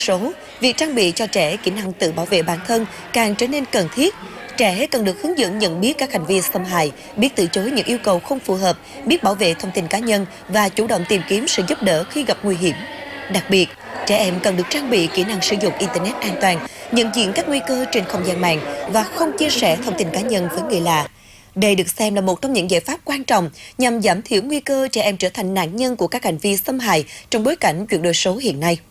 số, việc trang bị cho trẻ kỹ năng tự bảo vệ bản thân càng trở nên cần thiết. Trẻ cần được hướng dẫn nhận biết các hành vi xâm hại, biết từ chối những yêu cầu không phù hợp, biết bảo vệ thông tin cá nhân và chủ động tìm kiếm sự giúp đỡ khi gặp nguy hiểm. Đặc biệt, trẻ em cần được trang bị kỹ năng sử dụng Internet an toàn, nhận diện các nguy cơ trên không gian mạng và không chia sẻ thông tin cá nhân với người lạ. Đây được xem là một trong những giải pháp quan trọng nhằm giảm thiểu nguy cơ trẻ em trở thành nạn nhân của các hành vi xâm hại trong bối cảnh chuyển đổi số hiện nay.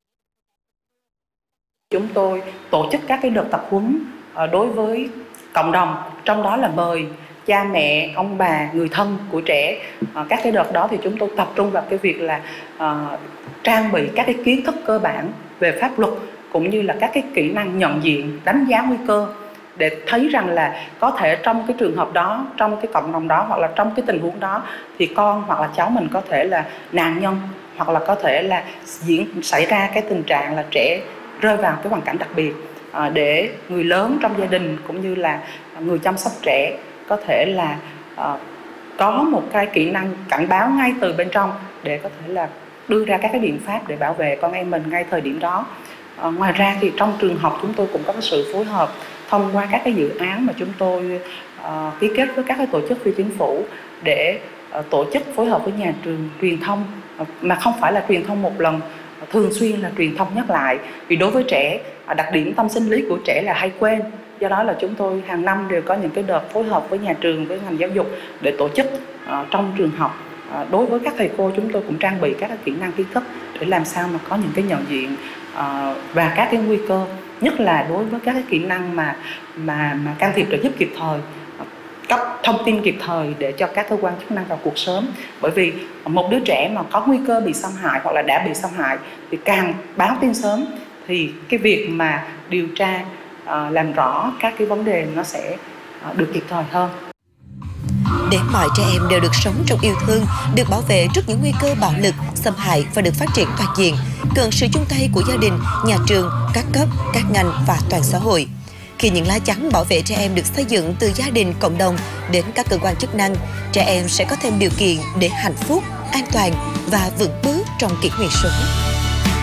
Chúng tôi tổ chức các đợt tập huấn đối với cộng đồng, trong đó là mời cha mẹ, ông bà, người thân của trẻ. Các đợt đó thì chúng tôi tập trung vào cái việc là trang bị các kiến thức cơ bản về pháp luật cũng như là các kỹ năng nhận diện, đánh giá nguy cơ để thấy rằng là có thể trong cái trường hợp đó, trong cái cộng đồng đó hoặc là trong cái tình huống đó thì con hoặc là cháu mình có thể là nạn nhân hoặc là có thể là xảy ra cái tình trạng là trẻ rơi vào cái hoàn cảnh đặc biệt, để người lớn trong gia đình cũng như là người chăm sóc trẻ có thể là có một cái kỹ năng cảnh báo ngay từ bên trong để có thể là đưa ra các cái biện pháp để bảo vệ con em mình ngay thời điểm đó. Ngoài ra thì trong trường học chúng tôi cũng có cái sự phối hợp thông qua các cái dự án mà chúng tôi ký kết với các cái tổ chức phi chính phủ để tổ chức phối hợp với nhà trường truyền thông, mà không phải là truyền thông một lần, thường xuyên là truyền thông nhắc lại. Vì đối với trẻ, đặc điểm tâm sinh lý của trẻ là hay quên, do đó là chúng tôi hàng năm đều có những cái đợt phối hợp với nhà trường, với ngành giáo dục để tổ chức trong trường học. Đối với các thầy cô chúng tôi cũng trang bị các kỹ năng kiến thức để làm sao mà có những cái nhận diện và các cái nguy cơ, nhất là đối với các cái kỹ năng mà can thiệp trợ giúp kịp thời, cấp thông tin kịp thời để cho các cơ quan chức năng vào cuộc sớm. Bởi vì một đứa trẻ mà có nguy cơ bị xâm hại hoặc là đã bị xâm hại thì càng báo tin sớm thì cái việc mà điều tra làm rõ các cái vấn đề nó sẽ được kịp thời hơn. Để mọi trẻ em đều được sống trong yêu thương, được bảo vệ trước những nguy cơ bạo lực, xâm hại và được phát triển toàn diện, cần sự chung tay của gia đình, nhà trường, các cấp, các ngành và toàn xã hội. Khi những lá chắn bảo vệ trẻ em được xây dựng từ gia đình, cộng đồng đến các cơ quan chức năng, trẻ em sẽ có thêm điều kiện để hạnh phúc, an toàn và vững bước trong kỷ nguyên số.